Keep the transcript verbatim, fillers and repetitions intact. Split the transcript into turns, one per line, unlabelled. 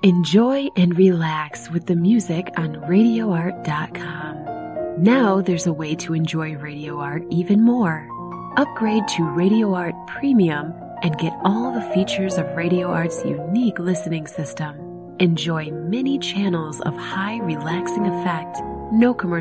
Enjoy and relax with the music on radio art dot com. Now there's a way to enjoy Radio Art even more. Upgrade to Radio Art Premium and get all the features of Radio Art's unique listening system. Enjoy many channels of high relaxing effect, no commercial